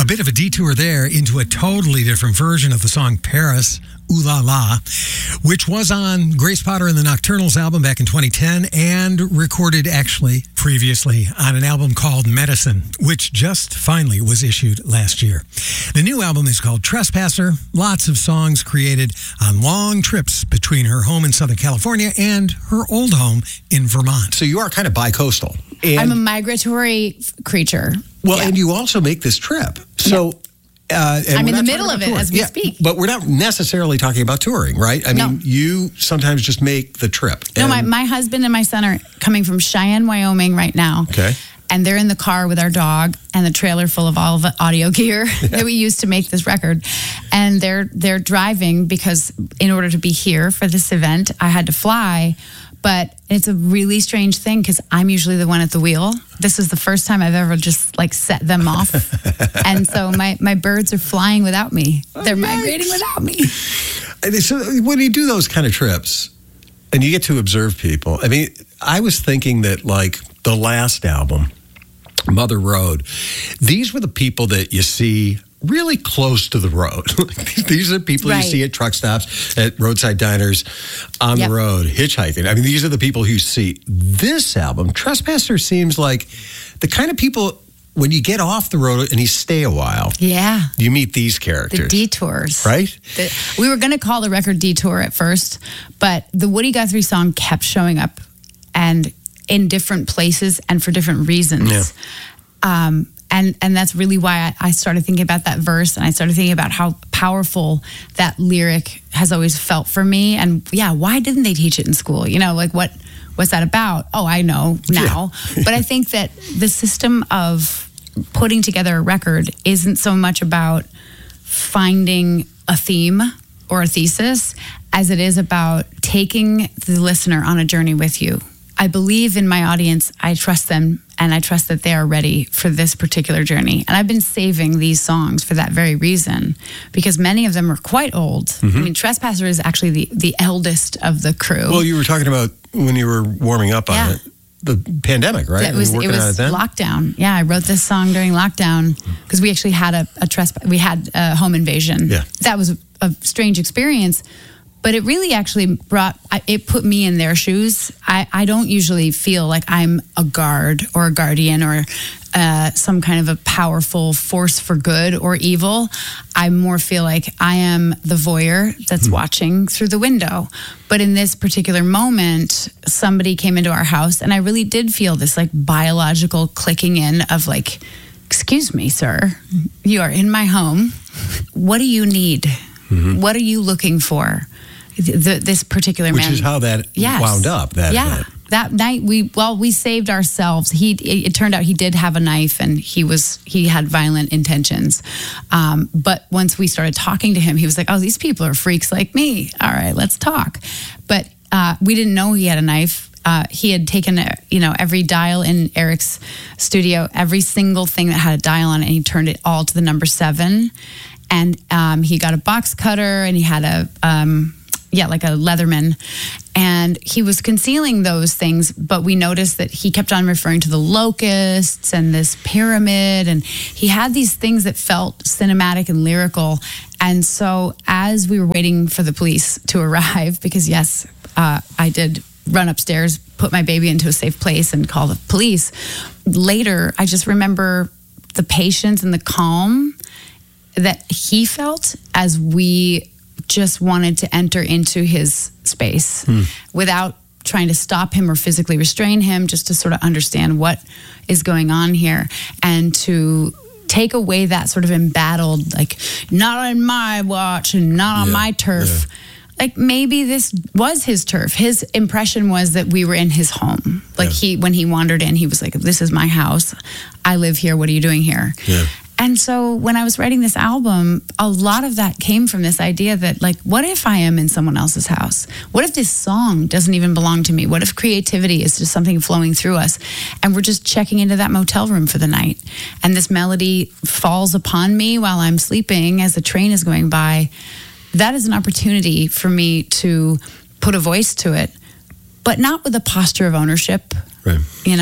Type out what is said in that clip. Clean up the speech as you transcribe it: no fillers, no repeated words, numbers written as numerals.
A bit of a detour there into a totally different version of the song Paris, Ooh La La, which was on Grace Potter and the Nocturnals album back in 2010 and recorded actually previously on an album called Medicine, which just finally was issued last year. The new album is called Trespasser. Lots of songs created on long trips between her home in Southern California and her old home in Vermont. So you are kind of bi-coastal. And, I'm a migratory creature. Well, and you also make this trip. So I'm in the middle of it as we speak. But we're not necessarily talking about touring, right? I mean, you sometimes just make the trip. No, my husband and my son are coming from Cheyenne, Wyoming right now. Okay. And they're in the car with our dog and the trailer full of all of the audio gear that we used to make this record. And they're driving because in order to be here for this event, I had to fly. But it's a really strange thing because I'm usually the one at the wheel. This is the first time I've ever just set them off. And so my birds are flying without me. They're migrating without me. So when you do those kind of trips and you get to observe people, I mean, I was thinking that the last album, Mother Road, these were the people that you see really close to the road. These are the people you see at truck stops, at roadside diners, on the road, hitchhiking. I mean, these are the people who you see. This album, Trespasser, seems like the kind of people, when you get off the road and you stay a while, you meet these characters. The detours. Right? We were going to call the record Detour at first, but the Woody Guthrie song kept showing up and in different places and for different reasons. Yeah. And that's really why I started thinking about that verse, and I started thinking about how powerful that lyric has always felt for me. And why didn't they teach it in school? What's that about? Oh, I know now. Yeah. But I think that the system of putting together a record isn't so much about finding a theme or a thesis as it is about taking the listener on a journey with you. I believe in my audience. I trust them, and I trust that they are ready for this particular journey. And I've been saving these songs for that very reason, because many of them are quite old. Mm-hmm. I mean, Trespasser is actually the eldest of the crew. Well, you were talking about when you were warming up on it, the pandemic, right? It was lockdown. Yeah, I wrote this song during lockdown because we actually had we had a home invasion. Yeah. That was a strange experience. But it really actually put me in their shoes. I don't usually feel like I'm a guard or a guardian or some kind of a powerful force for good or evil. I more feel like I am the voyeur that's watching through the window. But in this particular moment, somebody came into our house, and I really did feel this biological clicking in of excuse me, sir, you are in my home. What do you need? Mm-hmm. What are you looking for? This particular man. Which is how that wound up. That night we saved ourselves. It turned out he did have a knife, and he had violent intentions. But once we started talking to him, he was like, "Oh, these people are freaks like me. All right, let's talk." But we didn't know he had a knife. He had taken every dial in Eric's studio, every single thing that had a dial on it, and he turned it all to the number 7. And he got a box cutter, and he had a Leatherman, and he was concealing those things, but we noticed that he kept on referring to the locusts and this pyramid, and he had these things that felt cinematic and lyrical. And so as we were waiting for the police to arrive, because I did run upstairs, put my baby into a safe place and call the police. Later, I just remember the patience and the calm that he felt as we just wanted to enter into his space without trying to stop him or physically restrain him, just to sort of understand what is going on here and to take away that sort of embattled, not on my watch and not on my turf. Yeah. Maybe this was his turf. His impression was that we were in his home. When he wandered in, he was like, "This is my house. I live here. What are you doing here?" Yeah. And so when I was writing this album, a lot of that came from this idea that, what if I am in someone else's house? What if this song doesn't even belong to me? What if creativity is just something flowing through us and we're just checking into that motel room for the night, and this melody falls upon me while I'm sleeping as the train is going by? That is an opportunity for me to put a voice to it, but not with a posture of ownership. Right.